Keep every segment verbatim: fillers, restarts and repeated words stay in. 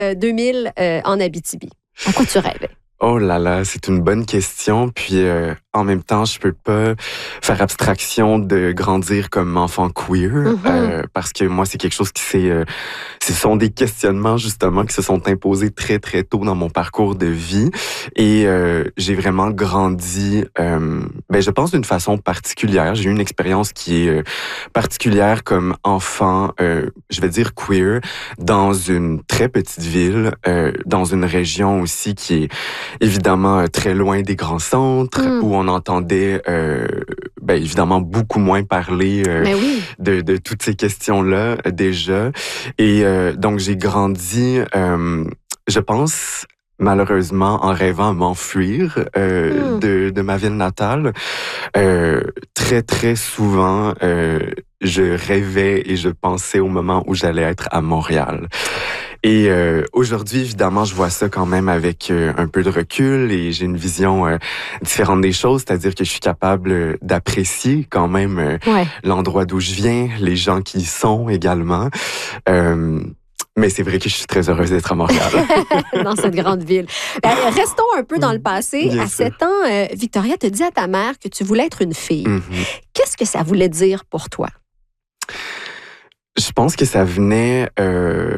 euh, deux mille euh, en Abitibi? À quoi tu rêvais? Oh là là, c'est une bonne question. Puis euh, en même temps, je peux pas faire abstraction de grandir comme enfant queer Mm-hmm. euh, parce que moi, c'est quelque chose qui s'est... Euh, ce sont des questionnements justement qui se sont imposés très très tôt dans mon parcours de vie et euh, j'ai vraiment grandi, euh, ben je pense d'une façon particulière. J'ai eu une expérience qui est euh, particulière comme enfant, euh, je vais dire queer, dans une très petite ville, euh, dans une région aussi qui est évidemment très loin des grands centres, Mm. où on entendait euh, ben, évidemment beaucoup moins parler euh, Mais oui. de, de toutes ces questions-là euh, déjà. Et euh, donc j'ai grandi, euh, je pense malheureusement en rêvant à m'enfuir euh, Mm. de, de ma ville natale. Euh, très très souvent, euh, je rêvais et je pensais au moment où j'allais être à Montréal. Et euh, aujourd'hui, évidemment, je vois ça quand même avec euh, un peu de recul et j'ai une vision euh, différente des choses, c'est-à-dire que je suis capable euh, d'apprécier quand même euh, Ouais. l'endroit d'où je viens, les gens qui y sont également. Euh, mais c'est vrai que je suis très heureuse d'être à Montréal. Dans cette grande ville. Ben, restons un peu dans le passé. Bien à sûr. sept ans, euh, Victoria te dit à ta mère que tu voulais être une fille. Mm-hmm. Qu'est-ce que ça voulait dire pour toi? Je pense que ça venait euh,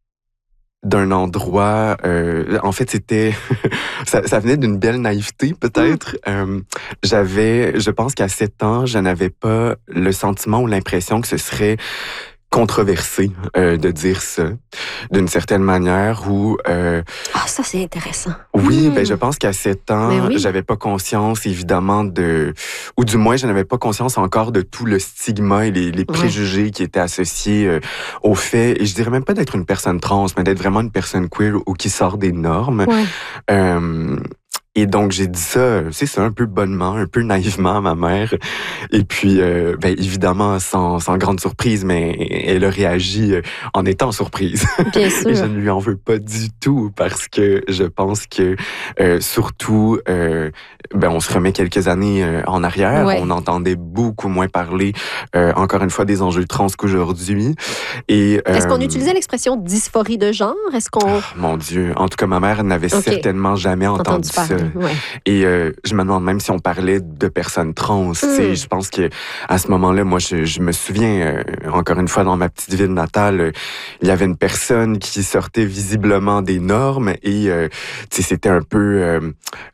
d'un endroit... Euh, en fait, c'était... ça, ça venait d'une belle naïveté, peut-être. Mm. Euh, j'avais... Je pense qu'à sept ans, je n'avais pas le sentiment ou l'impression que ce serait controversé euh, de dire ça, d'une certaine manière, où... Euh, Ah, ça, c'est intéressant. oui, Mm. ben je pense qu'à sept ans, Ben oui. j'avais pas conscience, évidemment, de... Ou du moins, je n'avais pas conscience encore de tout le stigma et les, les préjugés ouais. qui étaient associés euh, au fait, et je dirais même pas d'être une personne trans, mais d'être vraiment une personne queer ou qui sort des normes. Ouais. Euh, Et donc, j'ai dit ça, c'est ça, un peu bonnement, un peu naïvement à ma mère. Et puis, euh, ben, évidemment, sans, sans grande surprise, mais elle a réagi en étant surprise. Bien sûr. Et je ne lui en veux pas du tout parce que je pense que, euh, surtout, euh, ben, on se remet quelques années euh, en arrière. Ouais. On entendait beaucoup moins parler, euh, encore une fois, des enjeux trans qu'aujourd'hui. Et, euh, Est-ce qu'on utilisait l'expression dysphorie de genre? Est-ce qu'on... Oh, mon Dieu. En tout cas, ma mère n'avait okay. certainement jamais entendu, entendu ça. Ouais. Et euh, je me demande même si on parlait de personnes trans. Mm. Je pense que à ce moment-là, moi, je, je me souviens, euh, encore une fois, dans ma petite ville natale, euh, il y avait une personne qui sortait visiblement des normes et euh, c'était un peu... Euh,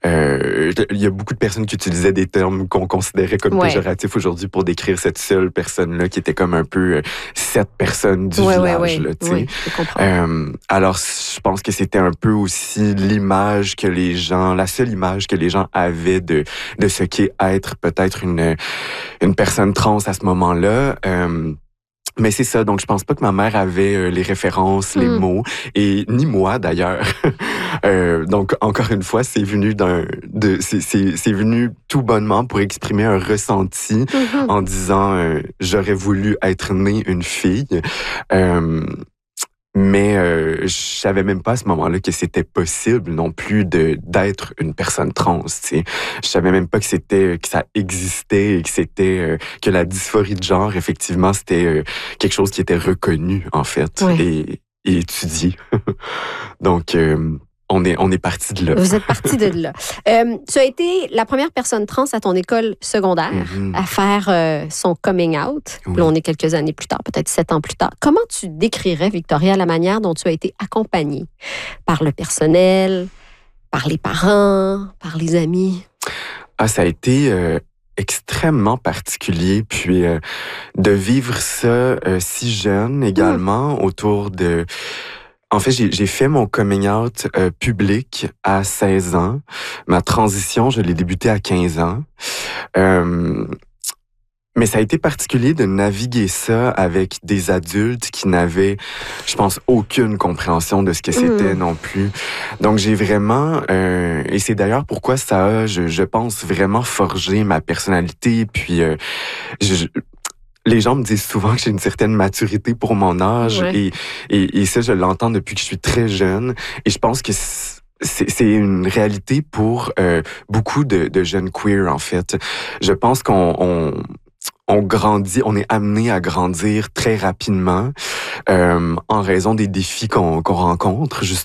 euh, il y a beaucoup de personnes qui utilisaient des termes qu'on considérait comme ouais. péjoratifs aujourd'hui pour décrire cette seule personne-là qui était comme un peu euh, cette personne du ouais, village. Ouais, là, oui, je comprends. Euh, alors, je pense que c'était un peu aussi l'image que les gens... la seule image que les gens avaient de, de ce qu'est être peut-être une, une personne trans à ce moment-là. Euh, mais c'est ça, donc je pense pas que ma mère avait euh, les références, les mm. mots, et ni moi d'ailleurs. euh, donc encore une fois, c'est venu d'un, de, c'est, c'est, c'est venu tout bonnement pour exprimer un ressenti mm-hmm. en disant euh, j'aurais voulu être née une fille. Euh, Mais euh, je savais même pas à ce moment-là que c'était possible non plus de d'être une personne trans. T'sais. Je savais même pas que c'était que ça existait et que c'était euh, que la dysphorie de genre effectivement c'était euh, quelque chose qui était reconnu en fait ouais. et, et étudié. Donc euh, On est, on est parti de là. Vous êtes parti de là. Euh, tu as été la première personne trans à ton école secondaire mm-hmm. à faire euh, son coming out. Oui. Là, on est quelques années plus tard, peut-être sept ans plus tard. Comment tu décrirais, Victoria, la manière dont tu as été accompagnée par le personnel, par les parents, par les amis? Ah, ça a été... Euh... extrêmement particulier, puis euh, de vivre ça euh, si jeune également mm. autour de... En fait, j'ai, j'ai fait mon coming out euh, public à seize ans. Ma transition, je l'ai débutée à quinze ans. Euh, mais ça a été particulier de naviguer ça avec des adultes qui n'avaient, je pense, aucune compréhension de ce que c'était mmh. non plus. Donc, j'ai vraiment... Euh, et c'est d'ailleurs pourquoi ça a, je, je pense, vraiment forgé ma personnalité. Puis, euh, je... Les gens me disent souvent que j'ai une certaine maturité pour mon âge ouais. et, et, et ça, je l'entends depuis que je suis très jeune. Et je pense que c'est, c'est une réalité pour euh, beaucoup de, de jeunes queer, en fait. Je pense qu'on... On, on grandit, on est amené à grandir très rapidement euh, en raison des défis qu'on, qu'on rencontre, justement.